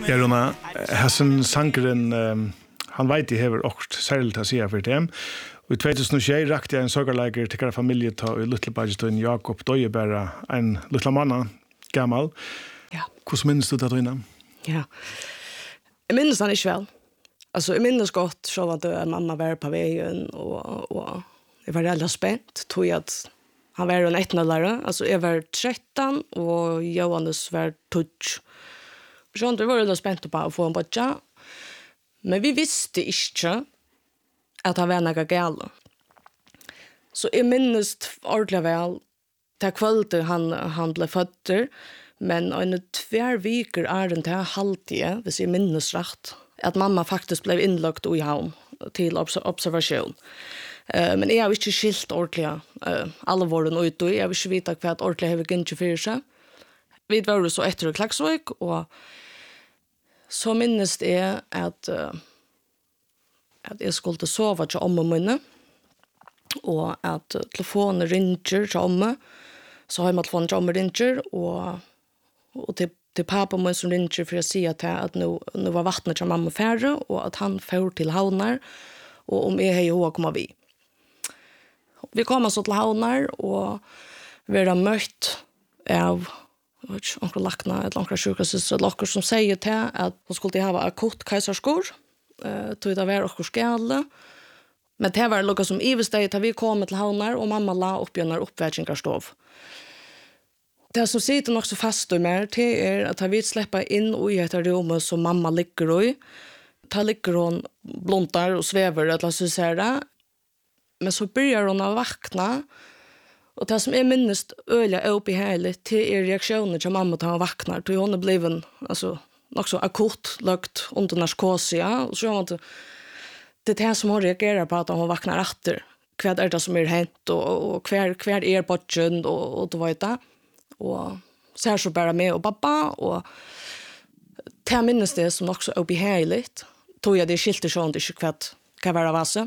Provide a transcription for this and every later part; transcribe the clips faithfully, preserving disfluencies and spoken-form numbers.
Ja, Rona, Hassan Sankeren, um, han vet de hever også særlig til å si for dem. Og i tjugohundrasju rakte jeg en sørgerleger til hver familie til å lytte på en Jakob Døyebæra, en lille mann, gammel. Ja. Hvordan minnes du det, Rina? Ja. Jeg minnes han ikke vel. Altså, jeg minnes godt så at mamma var på veien, og, og jeg var veldig spent, tror jeg at han var en ettnøllere. Altså, jeg var tretton, og Johannes var tolv. Så jeg var veldig spent på å få en bodja. Men vi visste ikke at han var noe gale. Så jeg minnes ordentlig vel til kvelden han, han ble født, men en tver viker er den til halvtid, hvis jeg minnes rett, at mamma faktisk ble innlagt i havn til obs- observasjon. Uh, men jeg har ikke skilt ordentlig uh, alle våren ute, og jeg vil ikke vite hva ordentlig har vi ikke for seg. Vi var så etter Klaksvik, og så minnes jeg at, uh, at jeg skulle sove til omme mine, og at uh, telefonen ringer til omme, så har jeg med telefonen til omme ringer, og, og til, til pappa min som ringer for å si at, jeg, at nå, nå var vattnet til mamma færre, og at han får til havner, og om jeg har jo kommet vi. Vi kom så til havner, og vi har møtt av onkel Lakna, et onkel sjukhussyster, et onkel som sier til at hun skulle ha akutt keiserskor, uh, til det var okkur skjale. Men det var noe som i steg til vi kom til havner, og mamma la opp gjennom oppvekkingarstov. Det som sitter nok så fast i meg, det er at vi slipper inn i et rom som mamma ligger i. Da ligger hun blontar og svever, eller så ser det. Men så börjar hon att vakna. Och det som är minst öliga upp i hela till är reaktionen som mamma tar och vaknar. Till hon är bliven alltså, också akut lagt under narkosia. Och så har hon det är det som hon reagerar på att hon vaknar efter. Vad är det som är hänt och, och kvar, kvar är bortkänd och, och då vet det. Och så här så bara med och pappa. Och det minns det som också är upp i hela. Tog jag det skilte så inte vad kan vara vasse.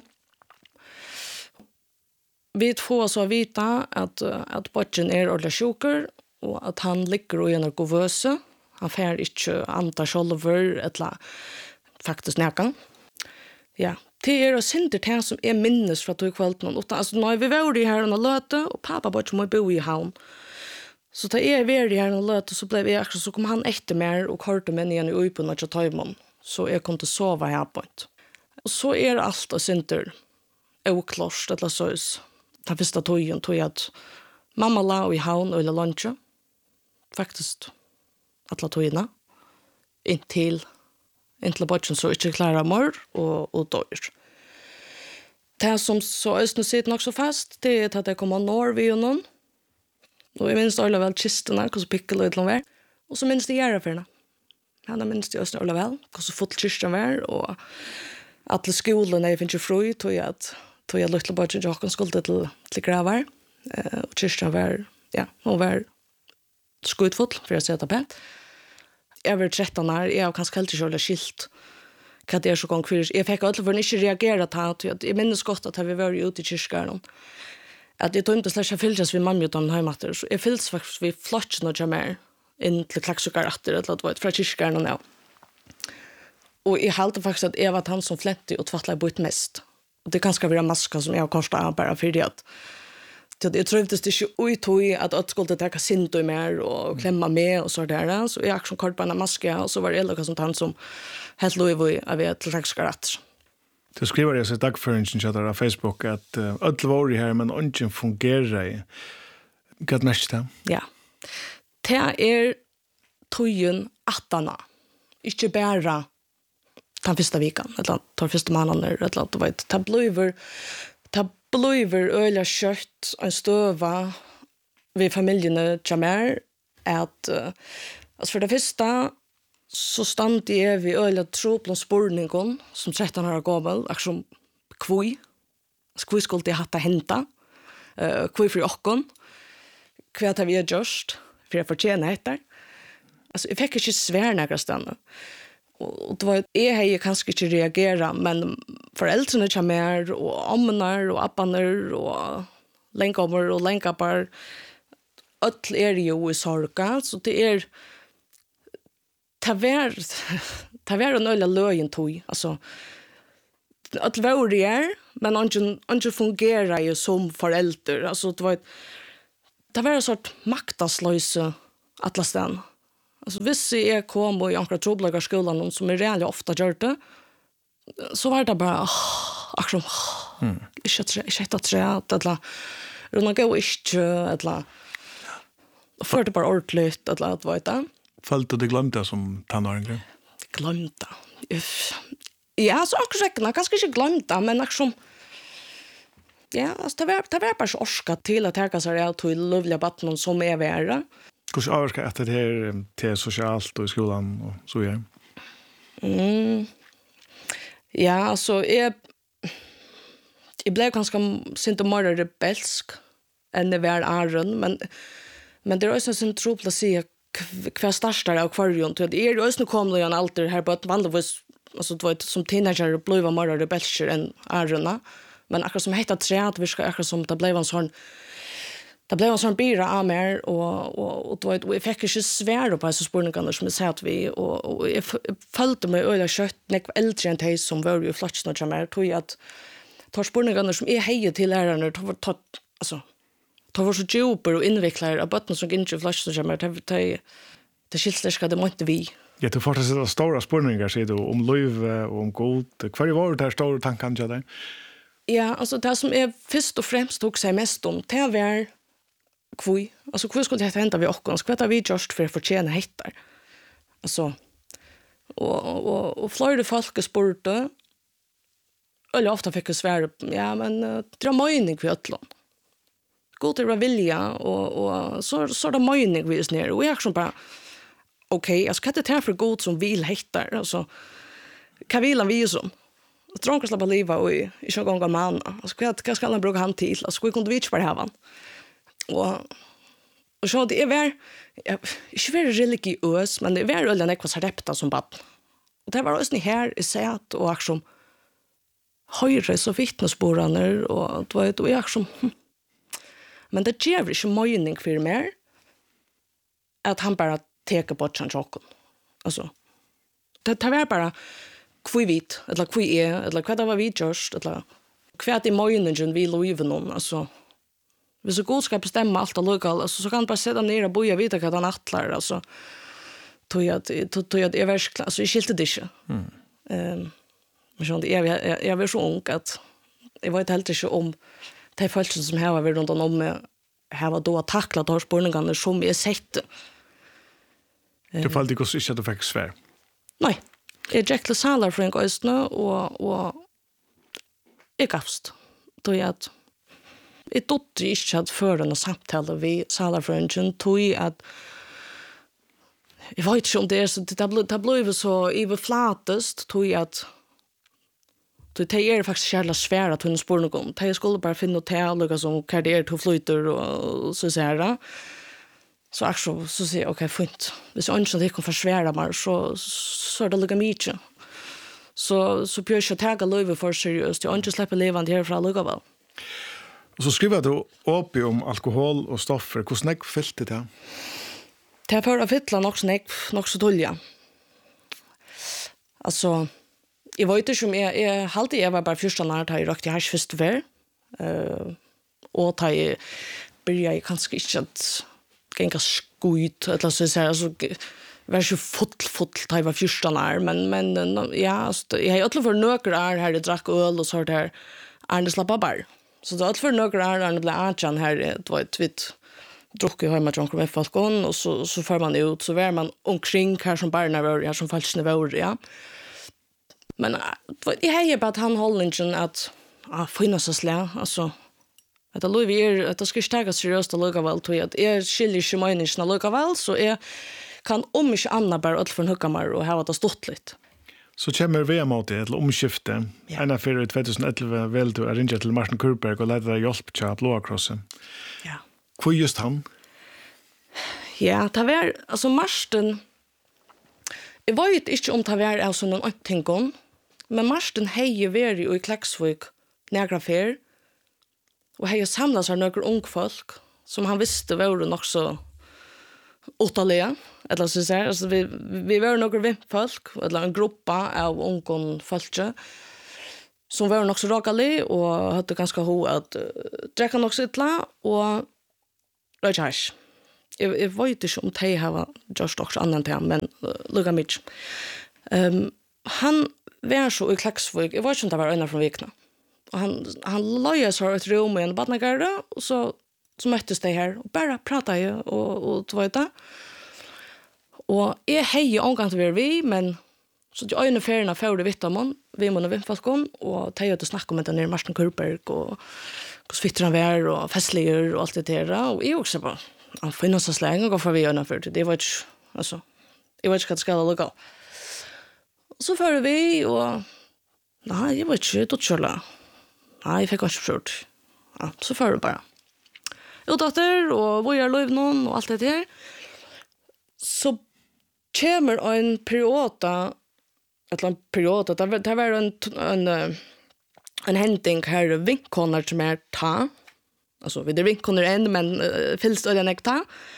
Vi får så vita att att Borgen är ordentligt sjuker och att han ligger i en nervöse. Han får inte anta själver eller faktiskt näka. Ja, det är och synder det som är minnes för att du kvällt någon. Alltså när vi var i här och löte och pappa Borgen må bo i havn. Så det är vi här och löte så blev jag så kom han efter mer och hörde mig igen i uppen att jag tar imon. Så jag kunde sova här på ett. Och så är allt och synder oklart eller så. Ta första tojen tog jag att mamma la i havn och lunch. Faktiskt alla tojerna. Intill intill Borgen så inte klara mor och och dör. Det som så östnu sitter också fast det är att det kommer norr vid någon. Och jag minns alla väl kistorna hur så pickla ut långt. Och så minns det göra för henne. Han minns det östnu alla väl hur så fått kistan var och alla skolan är finns ju fru tog jag att tog jag lite bort till Jakob skulle till till gravar eh och kyrkan var ja hon var skutfull för att sätta på. Jag var tretton år jag kanske helt inte skilt kan det är så gång för jag fick alltså för inte reagera på att jag minns gott att vi var ute i kyrkan att det inte släcka filtras vi mamma utan hemmatter så jag fylls faktiskt vi flotch något mer in till klaxukar efter eller vad det från kyrkan och nu. Och jag hade faktiskt att Eva var han som flätte och tvättade bort mest. Det kan ska vara maska som jag kostar av bara för det att jag tror inte det är ut i att att skulle ta synd och mer och klämma med och så där så jag som kort på en maska och så var det något som han som helt lov av ett taxskarat. Du skriver det så dagföringen chatta på Facebook att öll var här men ingen fungerar. Vad mest det? Ja. Det är tojen attana. Inte bara den första veckan eller den första månaden eller att det var ett tabloiver tabloiver öliga kött en stöva vid familjen Jamer att uh, alltså för det första så stand jag vid öliga troplon spårningen som tretton år gammal liksom kvui kvui skulle det ha hämta uh, kvui för okkon kvart har vi just för att förtjäna heter alltså jag fick inte svär några stanna. Och det var jag hade kanske inte reagera men föräldrarna kom mer och amnar och appaner och länkommer och länkappar öll är ju i sorga så det är ta var ta var en ölla löjen tog alltså att vara det men inte inte fungerar ju som förälder alltså det var det var en sort maktaslöse atlastan alltså hvis jag kom och jag tror skolan som är reellt ofta gör det så var det bara akkurat mm. inte inte inte att att Runa gå ikke, eller før det bare ordentligt, eller at vet det. Følte du glemte som tannåringer? Glemte? Ja, så akkurat ikke, kanskje ikke glemte, men akkurat ja, altså, det var, det var bare så orsket til at jeg kan se det til lovlige battene som er verre. Hvordan avvarsker etter det her til sosialt og i skolen og så gjør? Mm. Ja, altså, jeg Jeg blev ganske sint og mer rebelsk enn det var æren, men, men det er også en tro på å si hva største av kvarjon. Det er også kommet igjen alltid her på at vanligvis, altså, du vet, som teenager ble jeg mer rebelsk enn æren, men akkurat som heter tre, at vi skal akkurat som det ble en sånn det ble en sånn byra av mer, og, og, og, og jeg fikk ikke svære på disse spørningene som jeg sa at vi, og, og jeg følte meg øyelig kjøtt, når jeg var eldre enn de som var i flottsene til meg, tog jeg at tar spurningarna som är heje till lärarna tar tar alltså tar var så djuper och invecklar av botten som inte flash så kommer det det det skilsler ska det måste vi. Ja, du får sätta stora spurningar så då om liv och om god. Kvar var det här stora tanken jag där? Ja, alltså det som är först och främst tog sig mest om det var kvui. Alltså kvui skulle det hända vi också. Skvätta vi just för att förtjäna hittar. Alltså och och och flöjde folk spurte eller ofta fick jag svära, ja, men uh, det är mening för ötlån. God till att vilja, och, och så, så är det mening vi är ner. Och jag är som bara, okej, okay, alltså kan det här för god som vill hittar? Alltså, kan vill han vi som? Jag tror inte släppa livet och i en gång av man. Alltså, vad ska han bruka han till? Alltså, vi kunde vitspa det här, va? Och, och så det är väl, ja, inte väl religiös, men det är väl öliga nekvas repta som bara. Och det var också ni här i sät och aktion höjre så vittnesbordarna och då är det jag som men det ger inte mening för mer att han bara tar bort sin chocken. Alltså det tar bara kvui vit eller kvui är eller vad det var vi just eller kvart i meningen vi lever någon alltså vi så god ska bestämma allt och lokal alltså så kan bara sätta ner och boja vita vad han attlar alltså tog jag tog jag det är verkligen alltså jag skilte det inte. Mm. Um, Men sånt jag jag jag var så ung att jag vet helt inte om de följder som här var runt om med här var då att tackla de spårningarna som jag sett. Det fallde ju också inte att du fick svär. Nej. Jag jäkla salar för en gåstna och och jag gavst. Då jag att ett dotter inte hade för en samtal vi salar för en tog att jag vet inte om det är så det blev det blev så överflatast tog jag att det är faktiskt jävla svårt att kunna spåra någon. Det skulle bara finna till och som karriär till flyter och så så här. Så också så säger okej fint. Hvis jag inte kan försvära mig så så är det lika mycket. Så så bör jag ta löve för seriöst. Jag inte släppa levande här från lugga väl. Och så skriver du upp om alkohol och stoffer. Hur snägg fällt det här? Det är för att fylla nog snägg, nog så dåliga. Alltså jag vet inte om jag, jag alltid jag var bara första när jag rökte hash först för. Uh, och ta jag började jag kanske inte att gänga skut eller så så alltså var så fot fot ta var första när men men ja alltså jag har alla för några år här det drack öl och så där Arne slappa bar. Så det är för några år Arne blev anjan här det var ett vitt druck i hemma drunk med falkon och så så får man ut så var man omkring här som barnen var jag som falskt var ja. Men jag har bara att han håller att ah, finna så slä. Alltså, att det lov är att det ska stärka seriöst och lugga väl till att jag skiljer inte meningen att lugga väl så jag kan om inte annat bara att förhugga mig och ha det stått lite. Så kommer vi emot det, ett omskifte. Ja. En av fyra tjugoelva väl du arrangerat till Martin Kurberg och lärde dig hjälp till Blåa Krossen. Ja. Vad just han? Ja, det var, alltså Martin, jag vet inte om det var alltså någon antingen, men Martin hej var i Klaxvik några fer och hej samlas här några ung folk som han visste var nog så otaliga eller så säger alltså vi vi var några vimpfolk eller en grupp av ungdom folk som var också rakali och hade ganska ho att uh, dricka också ytla och röjhash. Jag, jag vet inte om de har just också annan till men uh, lugga mig. Um, han var så i Klaxvik, jag vet inte om det var en från Vikna. Och han, han löjde så ett rum i en badnagare och så, så möttes de här och bara pratade och, och tog det. Og jeg heier omgang til å være vi, men så til øyne feriene får det vitt om han, vi må nå vindfalken, og de har snakke om den nere Marsten Kurberg, og hvordan fitter han var, og festliger, og alt det der. Og jeg også bare, han finner seg sleng, og går for vi øyne for det. Det var ikke, altså, jeg vet ikke hva det skal lukke. Så fører vi, og nei, jeg vet ikke, det kjøla. Nei, jeg fikk ikke skjort. Ja, så fører vi bare. Utdatter, og hvor jeg løy noen, og alt det der. Så kommer en periode, et eller annet periode, det, det var en, en, en hending her vinkkoner som er ta, altså vi er vinkkoner enn, men uh, fylst og den ikke ta.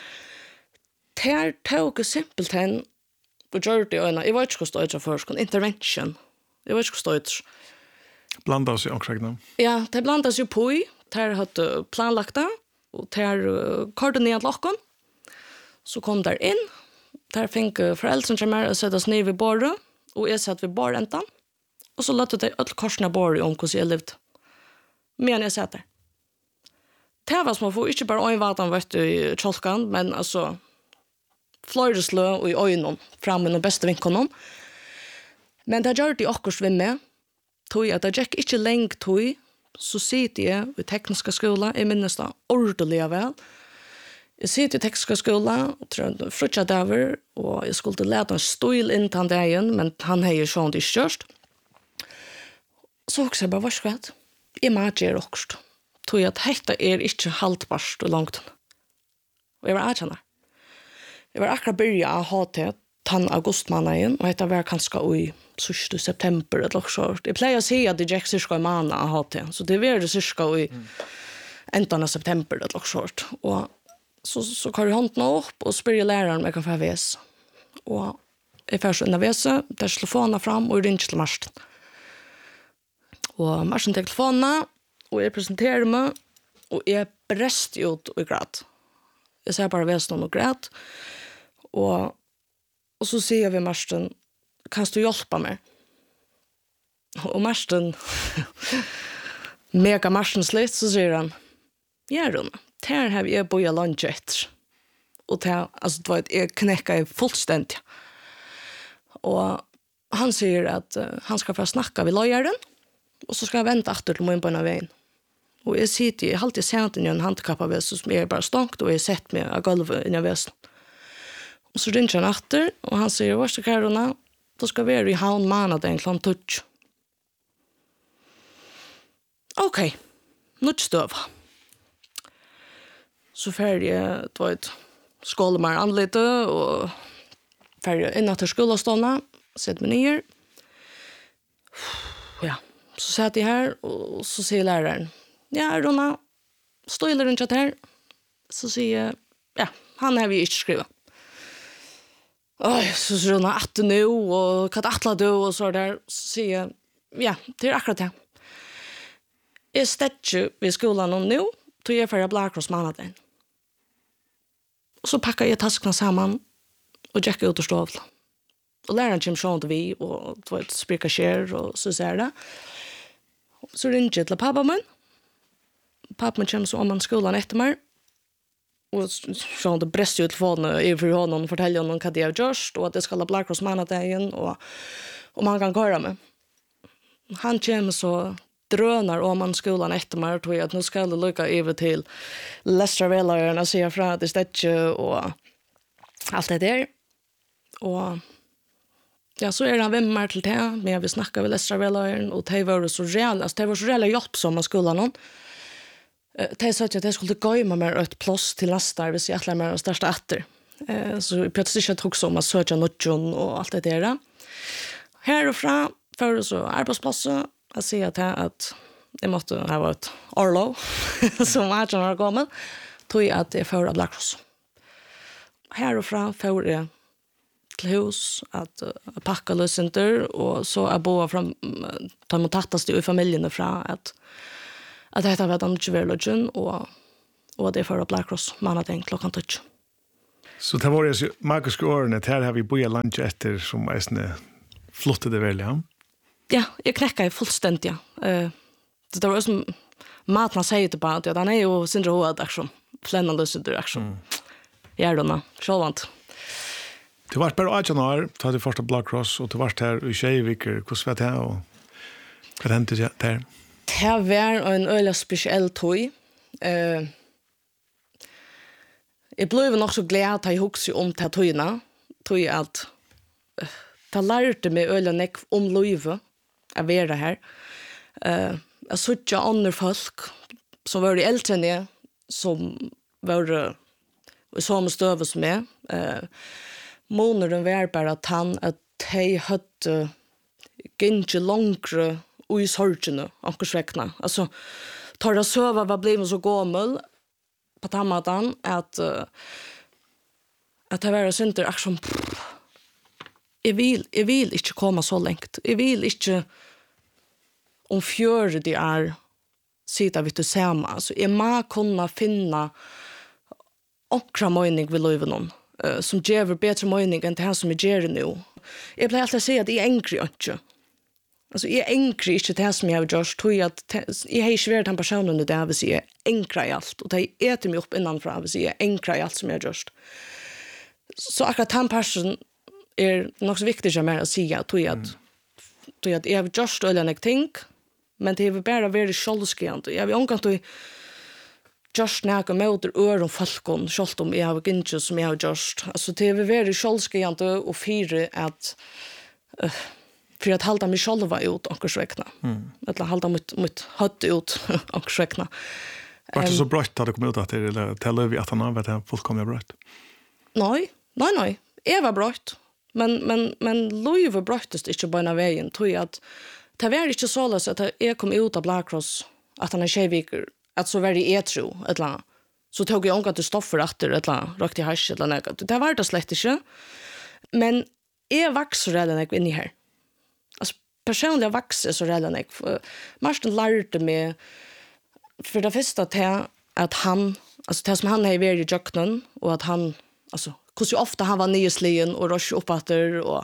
Det tok simpelt hen, og gjør det i øynene, jeg vet ikke hva støyt først, intervention, jeg vet ikke hva støyt. Blanda oss i omkring. Ja, det blandas jo på i, det hadde planlagt det, og det er uh, koordinert lokken, så kom der inn, der fikk foreldren til meg å sette oss ned ved båret, og jeg satt ved bårenten, og så løtte jeg alle korsene av båret om hvordan jeg levde. Men jeg satt der. Det var som å få ikke bare øynvaten vet du, i kjolken, men altså flere slø og i øynene, fremme med de beste vinkene. Men det gjør de akkurat ved meg, tog at det gikk ikke lenge tog, så sitter jeg i tekniske skolen, jeg minnes det ordentlig vel. Jeg sitter i tekniske skolen, og tror jeg frutja dager, og jeg skulle lete en støyl inn til han dagen, men han har jo sånn det kjørst. Så også jeg bare, hva skal jeg? Jeg må ikke gjøre akkurat. Tog at dette er ikke haltbart og langt. Og jeg var avkjenner. Jeg var akkurat byrja av H T, tann augustmannen, og dette var kanskje i sørste september eller så. Jeg pleier å si at det gikk cirka i måned av H T, så det var det cirka i enden av september eller så. Og så, så kar jeg hånden opp og spør læreren om jeg kan få ves. Og jeg får så inn av vese, der telefonen fram og ringer til Marsten. Og Marsten tar telefonen, og jeg presenterer meg, og jeg brest ut og græt. Jeg ser bare vesen og græt. Og, og så sier jeg ved Marsten, kan du hjelpe meg? Og Marsten, mega Marstens litt, så sier han, ja, Rune, her har jeg bøyet lunch etter. Og det, altså, det var et, jeg knekket fullstendig. Og han sier at uh, han skal få snakke ved løyeren, og så skal jeg vente etter til min på en veien. Og jeg sitter, jeg har alltid sett inn i en handikappet vesen som er bare stångt, og jeg har sett meg av gulvet inn i vesen. Og så ringer han etter, og han sier, hva skal jeg gjøre? Da skal vi være i havn måned en klant touch. Ok, nå støv. Så ferdig, det var et skål med anlite, og ferdig inn etter skolestående, sett meg nye. Ja, så satt jeg her, og så sier læreren, ja, Rona, støyler rundt her. Så sier jeg, ja, han har vi ikke skrivet. Oj, så sier Rona, at du nå, og hva atla du, og så der. Så sier jeg, ja, det er akkurat det. Jeg stetter ved skolen nå, til jeg får Blackross måneden. Og så pakker jeg taskene sammen, og jekker ut og stov. Og læreren kommer sånn til vi, og det var et spirka skjer, og så sier det. Så ringer jeg til pappa min. Pappa min kommer så om han skolen etter meg, og sånn det brester ut telefonen i for honom og forteller honom hva de har gjort, og at det skal ha Blackross måneden, og om han kan køre meg. Han kommer så drøner om han skolen etter meg, og tror at nå skal det lykke over til Lester Veløyeren og sier fra at det stedet og alt det der. Og ja, så er han vimmer til det, men jeg vil snakke med Lester Veløyeren, og det var så reelle, altså det var så reelle hjelp som av skolen nå. Det sa at jeg skulle gå med meg et plass til neste hvis jeg atler meg å største etter. Så jeg prøvde ikke å om å søke nødjon og alt det der. Her og fra, før så arbeidsplasset, jeg sier til at jeg måtte ha vært Orlo, som jeg ikke har kommet, tog jeg at jeg får av Blackross. Her og fra, før jeg till hus att uh, packa lösenter och så är boa fram ta mot tattaste i familjen fra att att det var den inte verlogen och och det för Black Cross man har tänkt klockan touch. Så det var ju magiska åren här har vi börjat lunch efter som är flottade väl ja. Ja, jag knäcker ju fullständigt ja. Eh det var som matna säger till bara att han är ju syndra hård action. Flännande syndra action. Ja då, självant. Du var bara att år, du hade första Black Cross och du var här i Tjejviker. Hur var det och vad hände det där? Det var en öliga speciell tog. Eh Jag blev nog så glad att jag huxade om det här togna. Tog att det lärde mig öliga nek om livet att vara här. Eh jag såg andra folk som var äldre än jag som var i samma stöv som jag. Eh månaden var bara att han att de hade inte längre i sorgene ankersväckna. Alltså tar det söva var blivit så gammal på tamatan att uh, att det var synder action. Jag vill jag vill inte komma så långt. Jag vill inte om fjör det är sitta vid det samma. Alltså jag må kunna finna okra mening vid livet uh, som ger bättre mening än det här som jag ger nu. Jag blir alltid säga att jag är ängrig inte. Alltså jag är ängrig inte det här som jag har gjort. Tror jag att jag har inte varit den personen där vill säga ängrig i allt. Och det äter mig upp innanför vill säga ängrig i allt som jag har gjort. Så akkurat den personen är nog så viktigt för mig att säga. Tror jag att, tror jag att jag har gjort öliga ting. Men det är bara väldigt självskriande. Jag vill omgått att just näka möter öron folkon, självt om jag har inte som jag har gjort. Alltså det är väldigt självskriande och fyra att uh, för att hålla mig själva ut och sväckna. Mm. Eller hålla mitt, mitt hött ut och sväckna. Var det så brött att det kom ut att det eller täller vi att han har varit fullkomligt brött? Nej, nej, nej. Jag var brött. Men, men, men livet bröttest inte på en vägen. Tror jag att det var inte så att jag kom ut av Black Cross att han är tjejviker att så var det etro eller så tog jag omgått till stoffer efter eller rakt i hash eller något. Det var det slett inte. Men jag växer redan in i här. Alltså personligen växer så redan jag. Marsten lärde mig för det första till att han, alltså det som han har varit i jöknen och att han, alltså hur ofta han var nyslien och rörs upp efter och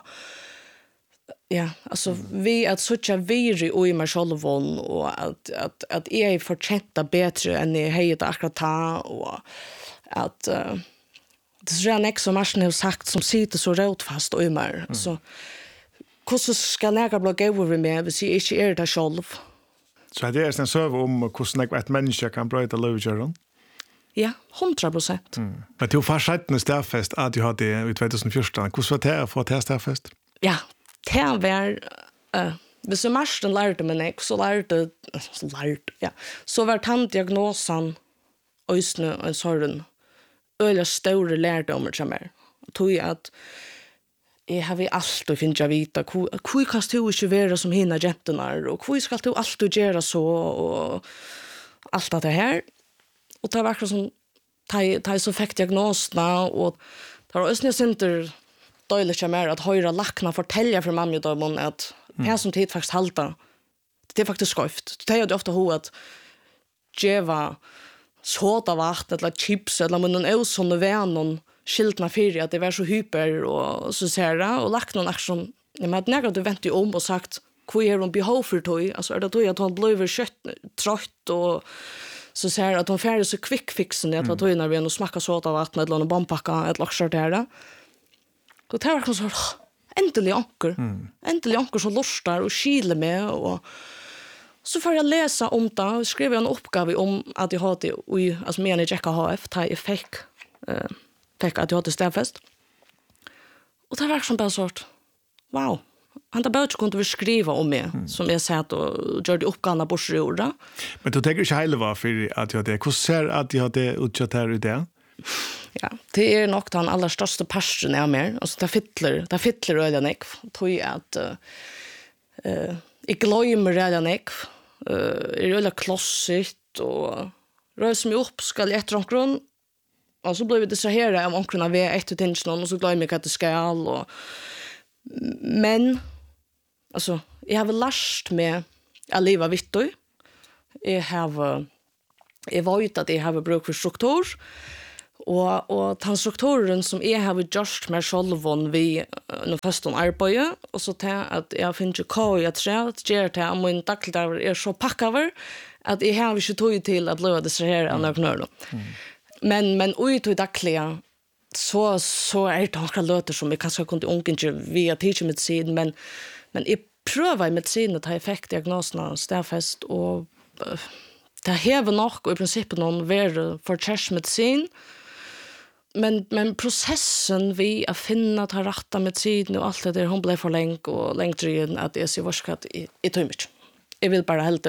ja, alltså mm. vi att söka viri och i mig själv och att att att jag är förtjänta bättre än jag heter akkurat ta och att uh, det är redan också Marsten har sagt som sitter så rotfast och i mig. Mm. Så hur ska jag bli över med hvis jag inte är det själv? Så det är en söv om hur ett människa kan bröta lovgören? Ja, hundra procent. Mm. Men du har sagt en stärfest att du hade i tjugohundrafjorton. Hur var det att få det stärfest? Ja, det var... Uh, hvis jag Marsten lärde mig nek, så lärde... Så lärde, ja. Så var tanddiagnosen ösne och sådär öliga stora lärdomar som är. Tog jag att jeg har vi alltid finnet å vite hvor kan du ikke være som henne genterna og hvor skal du alltid gjøre så og alt det her. Og det var akkurat som da jeg så fikk diagnosene og det var også nødvendig døylig til meg at høyre lakna forteller for mamma og dem at det er som tid faktisk halta. Det er faktisk skøyft. Det er jo ofte hun at djeva såda vatten eller chips eller med noen øsånne vennom skiltna fyrir att det var så hyper och så ser det och lagt någon action. Jag hade nära du vänt ju om och sagt hur är hon behov för toy alltså är det då att hon blev kött trött och så ser att hon färdig så quick fixen att vad toy när vi ändå smakar såt av vatten eller någon bombpacka ett lockshort där. Då tar jag så äntligen anker. Mm. Äntligen anker som lustar och skile med och så får jag läsa om det och skriva en uppgave om att jag hade i alltså men i Jacka H F ta effekt eh fick att jag hade stäffest. Och det var som bara sort. Wow. Han där bara kunde vi skriva om mig mm. som jag sett och gjorde uppgåvorna på sjura. Men du tänker inte heller var för att jag det hur ser att jag hade utsatt här i det? Ja, det är nog den allra största passionen jag med. Alltså det fittler, det fittler redan jag tror jag att eh uh, jag glömmer redan jag eh är det klossigt och rör mig upp ska jag efter omkring Och så blev vi distraherade av omkring vi ett och tinns någon och så glömmer jag att det ska och men alltså jag har väl lärt mig att leva vittu. Jag har jag vet att jag har bruk för struktur och och transtrukturen som jag har just med självon vi nu först om arbete och så till att jag finner kvar att säga att ger till att min dagligdag är så packaver att jag har inte tog till att leva distrahera av någon då. Men men ut i dagliga så så är det några låter som vi kanske kunde onkinge via teacher medicin men men jag prövar medicin att ha effekt diagnoserna stäfest och uh, det häver nog i princip någon ver för chest medicin men men processen vi att finna ta rätta medicin och allt det där hon blev för länge och längre att det ser varskat i i tömmet. Jag vill bara helt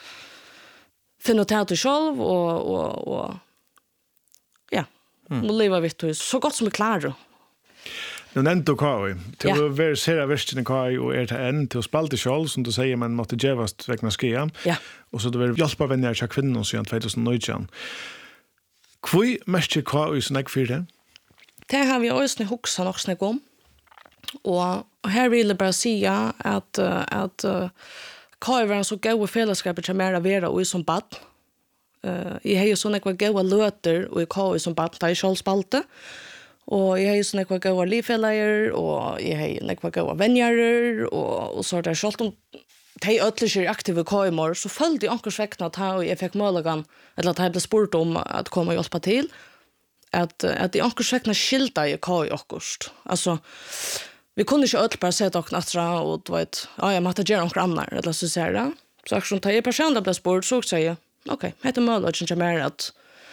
finna ut det själv och och och ja, mm. och leva vitt så gott som vi klarar. Nu nämnde du K I. Till att versera versen i K I och är det en till att spalta själv som du säger man måste gevast vägna skia. Ja. Och så det var hjälpa vänner till kvinnor sedan tjugonitton. Kvui mest K I snack för det? Det har vi också huxa nog snack om. Och här vill jag bara säga att att K I var så goda fällskapet som är vara och som bad. Uh, jag har ju såna kvar goda låter och jag har ju som bad där i självspalte. Och jag har ju såna kvar goda livfällare och jag har ju kvar goda vänner och och så där skalt om de ötliga aktiva K I-mor så följde jag ankers väckna att jag fick möjligheten eller att jag blev spurt om att komma och hjälpa till. Att att de ankers väckna skilta i K I ankers. Alltså vi kunde inte öll bara sätta och knattra och du vet, ja jag måste göra några annar eller så säger det. Så jag som tar jag personligen blev spurt så säger jag okej, okay, heter möjligheten som är att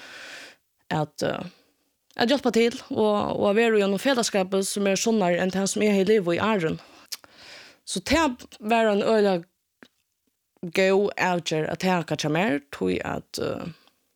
att uh, att hjälpa till och och vara i en fällskap som är sånare än den som är i liv och i ären. Så det var en öliga go outger att jag kan mer tog att uh,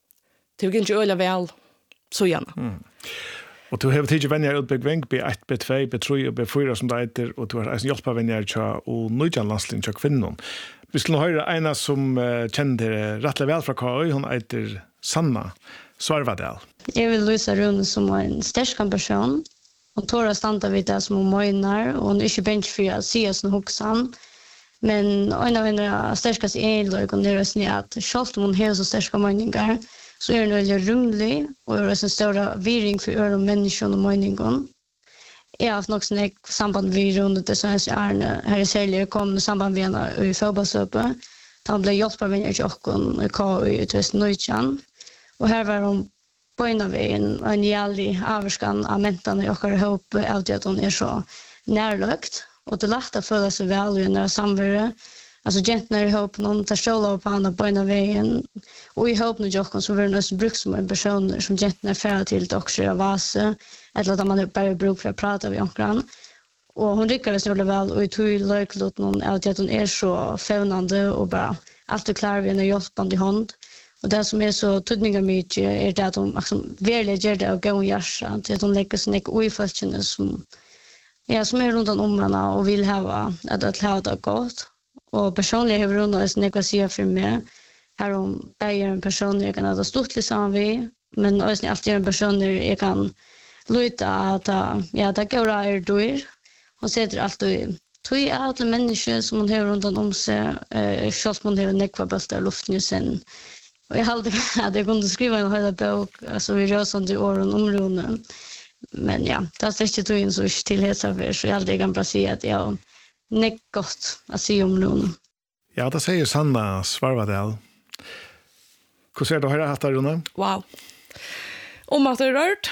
det gick inte öliga väl så gärna. Mm. Och du har tidigare vänner utbygg vänk B ett, B två, B tre och B fyra som det heter och du har alltså hjälpa vänner till och nöjan landslin till kvinnor. Vi skulle höra ena som uh, kände rätt väl från K I, hon heter Sanna Svarvadal. Jag vill lysa Rune som en stark person. Hon tar att stanna vid det som hon mojnar och hon är inte bench för att se som huxan. Men en av hennes starkaste enlög och deras är att själv om hon har så starka mojningar så är hon väldigt rumlig och är en stor viring för öron människan och mojningen. Jag har haft något sånt samband med Rune det som jag är här i Sälje kom i samband med henne i Förbasöpe. Han blev hjälpt av vänner till Åkon i K I i tjugonitton. Och här var hon på en av en, en jävlig avskan av mentan och jag ihop av det att hon är så närlögt. Och det lätt att följa sig väl i när samvärde. Alltså gentarna ihop, någon tar stålar på andra på en av vägen. Och ihop med Jokon så var det nästan bruk som en person som gentarna är färdig till att också göra vase. Eller att man bara bruk för att prata med omkring. Och hon lyckades väldigt väl och jag tog i löjklot någon av det att hon är så fävnande och bara alltid klar vid en hjälpande hand. Och det som är så tydningar mycket är det att hon liksom verkligen gör det och går i hjärta. Det att hon lägger sig ner i följande som, ja, som är runt om henne och vill ha att, att ha det gott. Och personligen har hon runt om att säga för mig. Här hon är en person jag kan ha stort liksom vid. Men också alltid en person jag kan luta att ja, det går är dyr. Hon sätter alltid tog är alla människor som hon har runt om sig. Eh, själv hon har nekva bästa luften sen. Och jag hade att jag kunde skriva en hela bok alltså vi rör sånt i åren områden. Men ja, det har inte tog in så till hetsavär så jag hade kan bara säga att jag näck gott att se om någon. Ja, det säger Sanna Svarvadal. Hur ser du höra hatt där, Rune? Wow. Om att det är rört.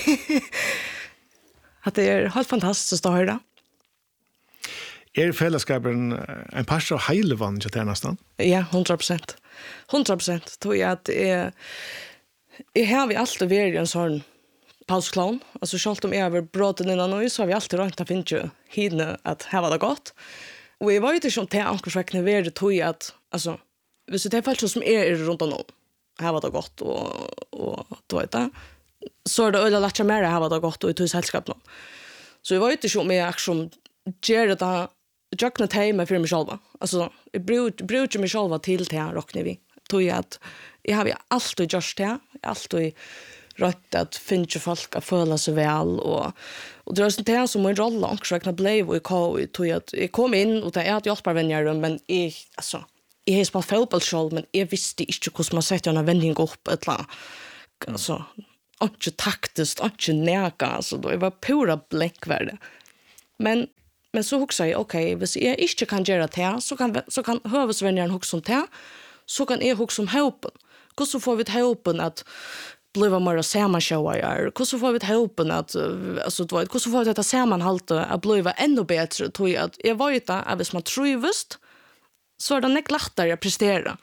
Att det är helt fantastiskt att höra. Är fällskapen en par så heilvan till det nästan? Ja, hundra procent. Hundra procent tror jag att det är här vi alltid varit en sån pausklon. Alltså självt om jag över bråten innan nu så har vi alltid rätt att finna ju hinna att här var det gott. Och jag var ju inte som till ankersväckna var det tror jag att alltså hvis det är fallet som är runt om här var det gott och och då vet jag så är det ölla lätta mer här var det gott och i sällskap nu. Så jag var ju inte som med aktion ger det jag kan ta mig för mig själv. Alltså jag brukar brukar mig själv till till rockne vi. Tror jag att jag har ju alltid just det. Alltid rätt att finna folk att føla sig väl och och det är sånt här som en roll och så jag blev i K I tog att jag kom in och det är att jag spelar vänner men jag alltså jag har spelat fotboll själv men jag visste inte hur man sätter en vändning upp eller alltså inte taktiskt inte näka alltså då jag var pura blänkvärde men men så huxar jag okej okay, hvis jag inte kan göra det så kan så kan hövsvänjaren huxa om det så kan jag huxa om hopen hur så får vi hopen att bliva mer sammanshowar hur så får vi hopen att alltså då hur så får vi det sammanhållet att bliva ännu bättre tror jag att jag vet att hvis man trivs så är det inte lättare att prestera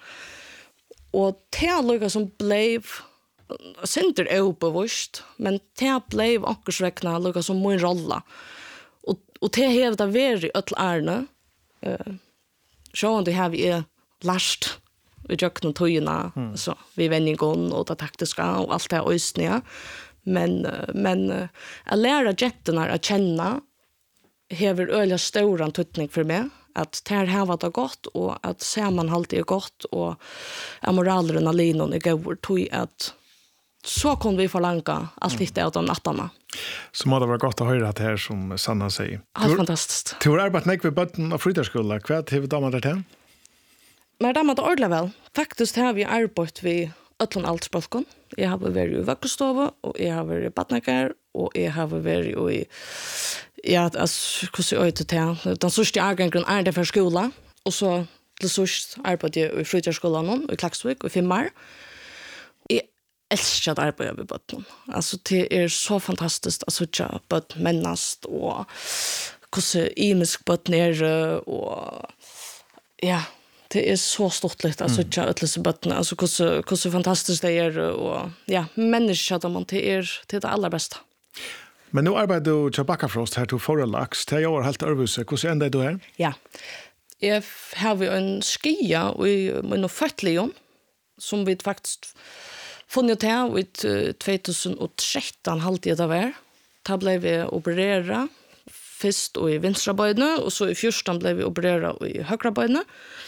och det lukka som blev center öpevust men det blev akkursräkna lukka som min rolla och och det har det varit i öll ärne eh så det har vi last vi jökna tojna mm. så vi vändingon och det taktiska och allt det östniga men men att lära jetterna att känna har öliga stora tutning för mig att det här var det gott och att sammanhållet är gott och att moralen och linon är god tog att så kunde vi förlanga allt mm. det av de nattarna. Så må det vara gott att höra det här som Sanna säger. Helt fantastiskt. Du har arbetat mycket med bötten och frytarskola. Vad har du damat det här? Men damat det ordentligt väl. Faktiskt har vi arbetat vid ötlan altsbalkon. Jag har varit i vackostova och jag har varit i badnakar och jag har varit i ja, alltså, hur ser jag ut det? Den sista avgången är det för skola och så till sist arbetade jag i frytarskolan i Klaksvik och i Fimmar. Jag älskar att arbeta vid bötten. Alltså det är så fantastiskt att sitta bött männast och hur imisk bötten är och ja, det är så stortligt att sitta mm. utlösa bötten. Alltså hur så fantastiskt det är och ja, människor man det är till det allra bästa. Men nu arbetar du till Backafrost här till Forrelax. Det är år helt örvuse. Hur ända är du här? Ja. Jag har en skia i min föttlion som vi faktiskt funnit här i tjugohundratretton halvtid det var. Där blev vi operera först i vinstraböjne och så i fjorton blev vi operera i högraböjne.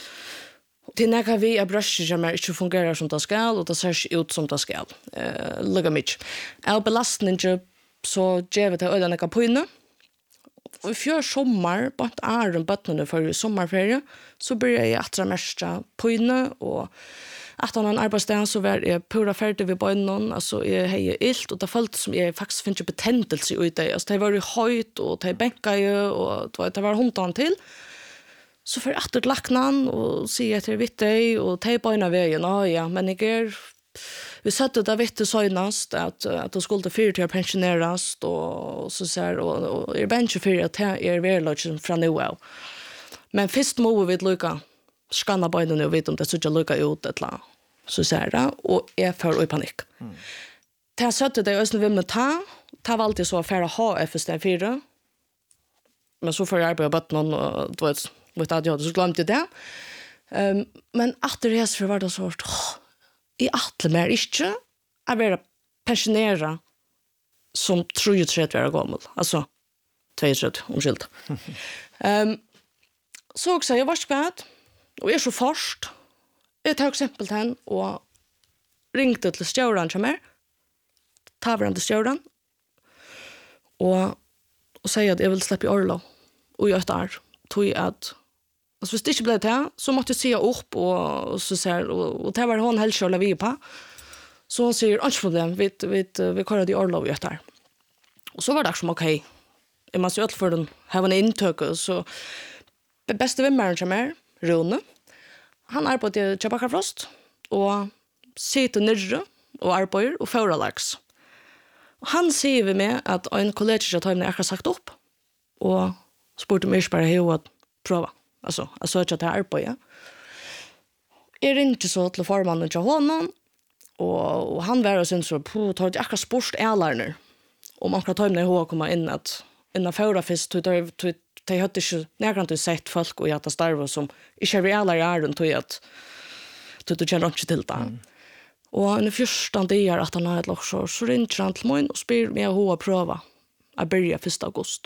Det när vi är bröster som inte fungerar som det ska och det ser ut som det ska. Eh, Lugga mycket. Är belastningen så ger vi till öden eka pojne. Och i fjör sommar, på ett åren bötnene för sommarferie, så började jag att mästra pojne och att han har en arbetsdag så var jag pura färdig vid bönnen, alltså jag har ilt och det följt som jag faktiskt finner betändelse i det. Alltså det var ju höjt och det bänkade och det var hundan till. Så för att det lacknan och se att det är vitt och det böjna vägen, ja, ja, men jag är vi satte det vitt söjnast att att det skulle fyra till pensioneras och så så här och, och är bench för att det är verkligen från nu av. Men först må vi lucka skanna benen och vet om det så jag lucka ut ett la. Så så här och är för i panik. Mm. Det satte det ösn vi med ta ta var alltid så för att ha F S fyra. Men så får jag arbeta bort någon och då vet vet att jag så glömde det. Ehm um, men efter det så var det så oh, I atle mer ikke er være pensjonere som trettio år gammel. Altså, trettio, omskilt. um, så også, jeg var skvært, og jeg er så først. Jeg tar eksempel til henne, og ringte til stjøren til meg, tar hverandre til stjøren, og, og sier at jeg vil slippe i Orlo, og jeg er der, tog jeg at alltså hvis det ikke ble det, så måtte jeg se opp, og, og så ser, og, og det var hun helst kjøle vi på. Så hun sier, ikke problem, vi, vi, vi kører det i Orlov gjør der. Og så var det som, ok, jeg måtte jo for den her en inntøk, så beste vimmeren som er, Rune, han arbeider til Bakkafrost, og sitter nyrre, og arbeider, og fører laks. Og han sier vi med at en kollega til Tøymen er akkurat sagt opp, og spurte meg ikke bare hva å prøve. Alltså, jag söker till arbete. Jag ringde så till formannen till honom och, och han var och sen så på tar det akkurat sport ällarna. Och man kan ta med ihåg komma in att innan förra fest tog det tog det hade ju nägrant du sett folk och jag starva som i själva är runt och att tog det känner inte till det. Mm. Och en första det är att han har ett lock så ringde han till mig och spyr mig att ha pröva att börja första augusti.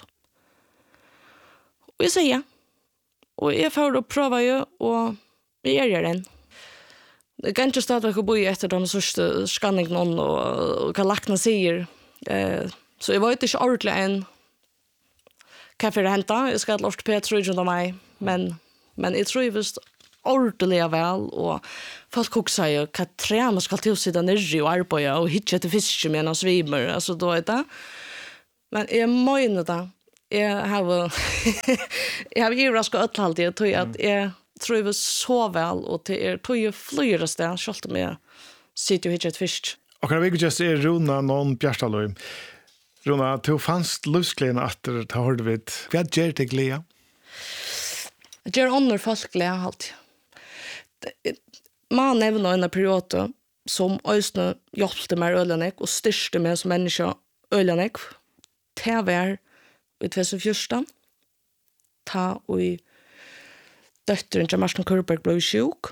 Och jag säger och jag får då pröva ju och vi gör den. Det kan inte starta att bo efter de första skanningen och kan lackna säger. Eh, så jag vet inte ordentligt än vad för det hända. Jag ska till ortoped runt om mig. Men, men jag tror visst ordentligt väl. Och folk också säger att träna ska till sitta nere och arbeta och hitta till fisk med en svimmar. Alltså då är det. Men jag menar det. Jag har jag har ju raskat ötlalt. Jag tror att jag tror vi så väl och det är tog ju flera ställen självt med sitter ju hit ett fisk. Och kan vi just är Rona någon Bjärstalöj. Rona, du fanns lusklena att det hörde vi. Vad gör det glädje? Det gör andra folk glädje allt. Man nämner en period som ösnö hjälpte mig ölanek och styrste mig som människa ölanek. Det var i tjugohundrafjorton. Ta och i dötteren till Marsten Kurberg blev sjuk.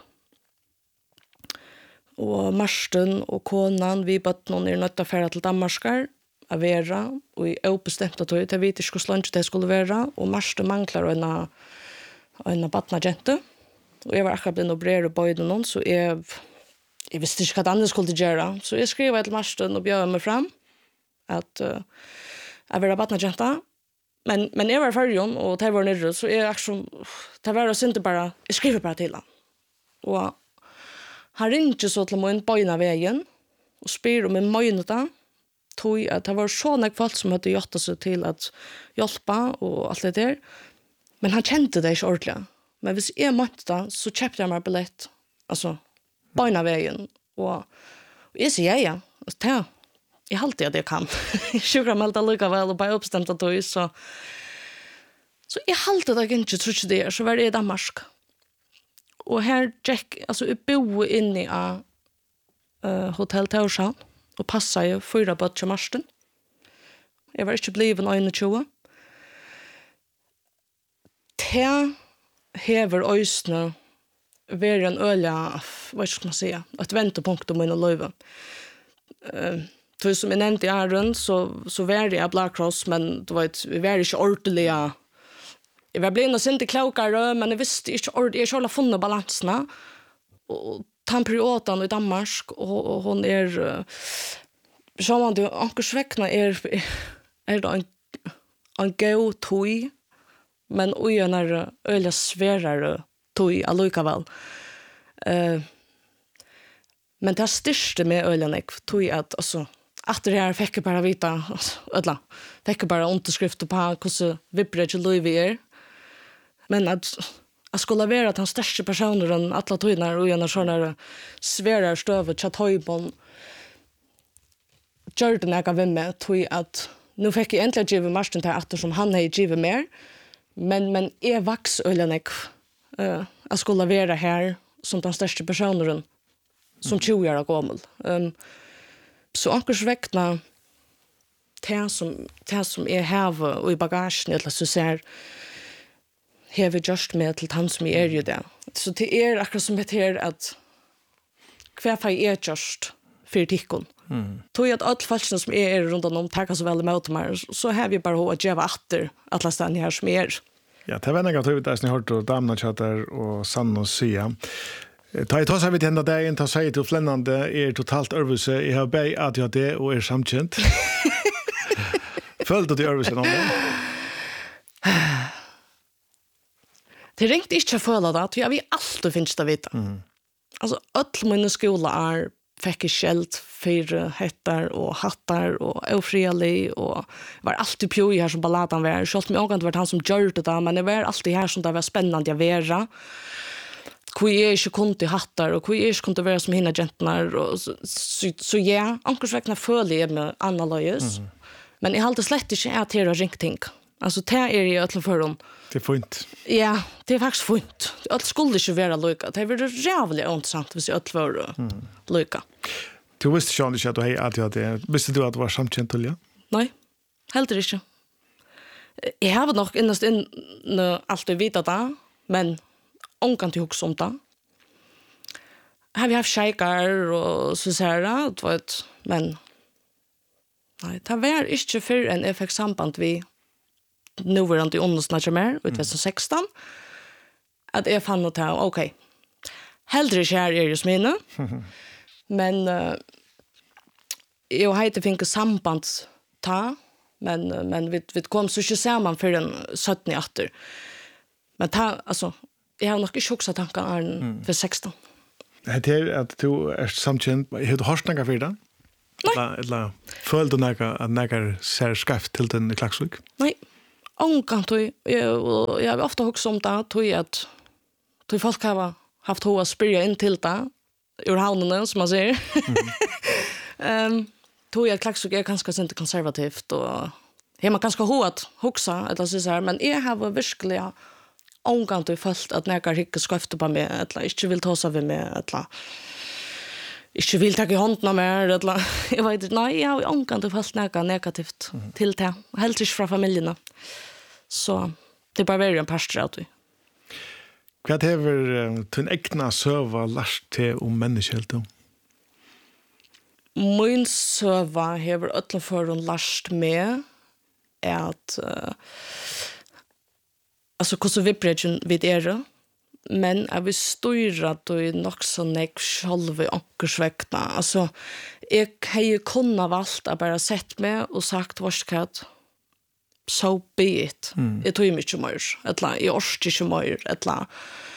Og Marsten og konan, vi bøtt noen er nødt til å fære til Danmarskar, av vera, og i oppbestemt at jeg vet ikke hvor langt det skulle være, og Marsten mangler en, en badna jente, og jeg var akkurat blitt opereret på øyne noen, så jeg, jeg visste ikke hva andre skulle gjøre, så jeg skrev til Marsten og bjør meg fram, at uh, jeg var badna jente, men, men jeg var ferdig, og det var nere, så jeg akkurat, det var ikke bare, jeg skriver bare til han, og han ringte så til min bøyna veien og spyr om en møyneta, tog at det var så nek folk som hadde gjort seg til at hjelpe og alt det der. Men han kjente det ikke ordentlig. Men hvis jeg måtte det, så kjøpte jeg meg billett, altså bøyna veien. Og, og jeg sier ja, ja. Jeg halte at jeg kan. Jeg sjukker meg alt likevel og bare oppstemt at det så så jeg halte det ikke, tror ikke det er, så var det i Danmark. Og her Jack, altså jeg bo inne i uh, Hotel Torshavn og passet jo fyra bøtt til Marsten. Jeg var ikke blevet tjugo. Det hever øysene være en øye, hva skal man si, et ventepunkt om mine løyve. Uh, så som jeg nevnte i æren, så, så var det jeg Blackross, men du vet, vi var ikke ordentlige. Jeg var blitt noe sint i klokere, men jeg visste ikke ordentlig. Jeg har funnet balansene. Og ta en perioden i Danmark, og, og hun er... Så man det, ankersvekkene er, er det en, en god tøy, men øyen er øyelig sværere tøy allikevel. Uh, men det største med øyelig tøy at, altså, at det her fikk jeg bare vite, ødela, fikk jeg bare underskrifter på hvordan vibrer til løy vi er. Men att jag skulle vara att han största personer än alla tydnar och gärna sådana svärar stövet chat höjbon Jordan jag gav med tog att nu fick jag äntligen givet Marsten till att som han har givet mer men men är vax eller nek eh jag skulle vara här som den största personen som tjugo år gammal um, så ankers väckna det som det som är här och i bagagen eller så ser har vi just med till han som är ju det. Så det är akkurat som det här att hver fag är just för tickon. Mm. Tog att all falsen som är runt om tackar så väl emot mig så har vi bara att ge vatter alla ställen här som är. Ja, det var några tror jag ni hört och damna chatter och sann och sia. Ta i tossa vid hända där inte säga till flännande är totalt örvuse. Jag har bä att jag det och är samkänt. Följde till örvuse någon. Det ringte ikke å føle det, for jeg vil alltid finnes det vite. Mm. Altså, alle mine skoler er fikk jeg skjelt for hettar og hattar og ofrielig, og jeg var alltid pjo i her som balladen var. Selv om jeg også var han som gjør det da, men jeg var alltid her som det var spennende å være. Hvor jeg ikke kunne til hattar, og hvor jeg ikke kunne være som henne gentene. Så, så, så ja, ankersvekkene føler jeg med annerledes. Mm. Men jeg har alltid slett ikke at jeg har ringt ting. Alltså det är ju öll för dem. Det är fint. Ja, det är faktiskt fint. Öll skulle inte vara lika. Det är väl jävligt intressant hvis öll för lika. Du visste ju inte att du hade att det. Visste du att du var samkänt till ja? Nej. Helt inte. Jag har nog innast in alltid vita det, men onkan till hus om det. Har vi haft shaker och så så här, du vet, men nej, det var inte för en effekt samband vi nu var det inte undersnatcher mer, ut tjugo sexton, att jag fann att okej, Heldre kär är ju smina. Men uh, jag heter finke samband ta, men men vi vi kom så inte samman för den sjutton åter. Men ta alltså jag har nog inte också tankar mm. för sexton. Det är att du är samkänd, har du hört några för det? Eller eller följt du några att några ser skaft till den Klaksvik? Nej. Onkan tog jag jag har ofta också om det tog att tog folk har haft hoa spyrja in till det ur havnen som man säger. Ehm um, tog jag Klaksvik är ganska inte konservativt och är man ganska hårt huxa eller så här men jag har verkligen onkan tog följt att några hicka skafta på mig eller inte vill ta sig med mig eller inte vill ta i handen mer eller jag vet inte nej jag har onkan tog följt några negativt mm. till det helt inte från familjerna. Så det är bara väldigt en pastor att vi. Vad hever din egna söva last till om människor? Min söva hever ötlen för en last med att uh, alltså hur så vibration vid er men är vi styra då är nog så nek själva ankersväckna. Alltså jag har ju kunnat valt att bara sett mig och sagt varskat so be it. Mm. Jag tog ju mycket mer. Eller jag orskar inte mer. Eller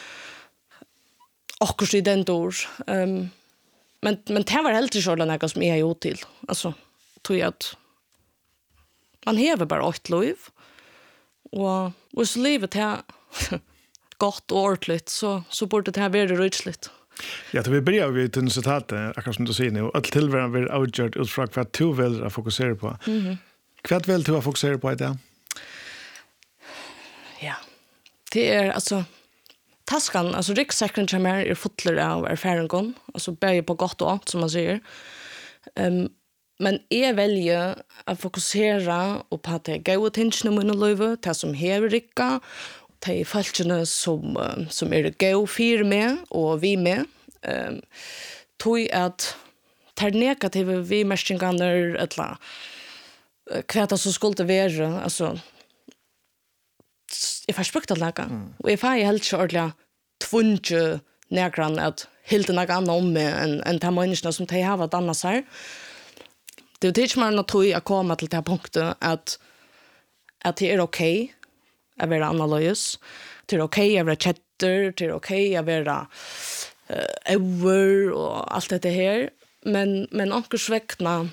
akkurat i den dår. Um, men, men det var helt inte något som jag har gjort till. Alltså, tog jag att man hever bara ett liv. Och, och så livet är gott och ordentligt så, så borde det här vara rödsligt. Ja, då vi börjar vid ett citat, akkurat som du säger nu. Att tillvärlden blir avgjort utfrån vad du vill att fokusera på. Mm-hmm. Vad vill du fokusera på i det? Ja, det är alltså taskan, alltså ryggsäcken som är fotler av erfarenheten, alltså börjar på gott och ont som man säger. Um, men jag väljer att fokusera på att det är goda tingene i min liv, det som är rikka, det är falskene som, som är goda för med och vi med. Um, tog att det negativa vi mästingarna eller kväta så skulle det vara alltså jag får spukta lägga mm. och jag får helt körliga tvunge nägran att helt något annat om en en ta människorna som de har att annars här det är inte man att tro att komma till det här punkten att att det är okej okay att vara annorlunda det är okej okay att vara chatter det är okej okay att vara uh, över och allt det här men men ankersväckna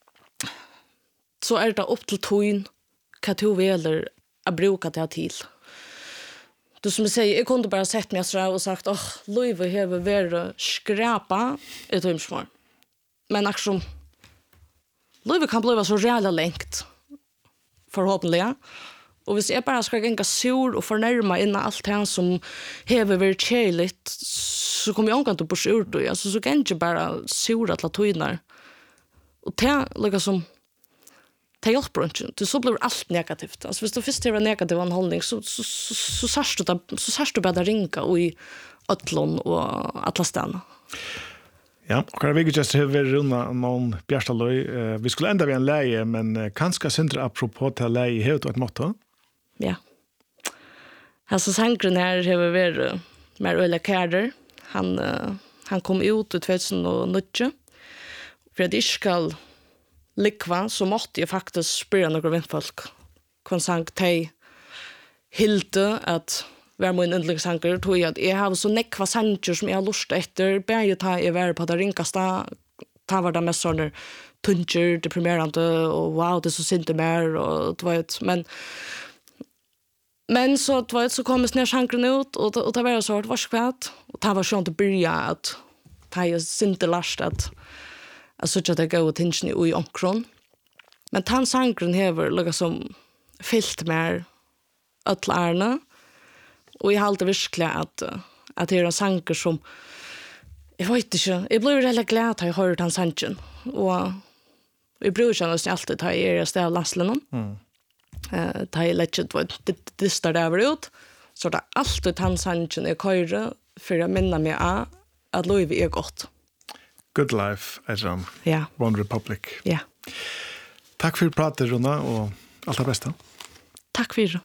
så är det upp till tog vad du vill att bruka det till. Du som säger, jag kunde bara sett mig så och sagt, åh, oh, livet har varit skräpa i tymsmål. Men liksom, livet kan bli så reella längt, förhoppningsvis. Och hvis jag bara ska gänga sur och förnärma innan allt det som har varit kärligt, så kommer jag omgång till bors ur det. Alltså, så kan jag inte bara sura till tygnar. Och det är liksom, det hjälper inte. Det så blir allt negativt. Alltså, hvis du först har en negativ anhållning så, så, så, så, så, så, du, så särst du bara ringa och i ötlån och alla städerna. Ja, och här vilket just har runda någon Bjärstalöj. Vi skulle ända vid en läge, men kanske syndra apropå till läge helt och ett motto. Ja. Alltså sankren här har varit med Öla Kärder. Han, han kom ut i tjugohundranio. För att det ska likva så måste jag faktiskt spela några vänfolk. Konstant tej hilde att vara min yndlingsanker tog jag att jag har så nekva sanger som jag har lust efter. Börjar ta jag vara på det ringkasta. Ta var det mest sådana tunger, deprimerande och wow, det är så sint mer och du vet. Men men så du vet så kommer snärsangren ut och, och det var så att varskvärt. Och det var så att börja att ta jag sint last att alltså att det går tingene i omkron. Men den sangren hever liksom fyllt mer ötlärne. Och jag har alltid virkelig at, at det er en sanger som jeg vet ikke, jeg ble veldig glad da jeg hørte den sangen. Og jeg bruker ikke nesten alltid da jeg er i stedet av landslænen. Mm. Uh, da jeg lett ikke det dyster det over ut. Så det er alltid den sangen jeg hører for å minne meg av at livet er godt. Good Life, Edram. Ja. One Republic. Ja. Takk for pratet, Runa, og alt det beste. Takk for det.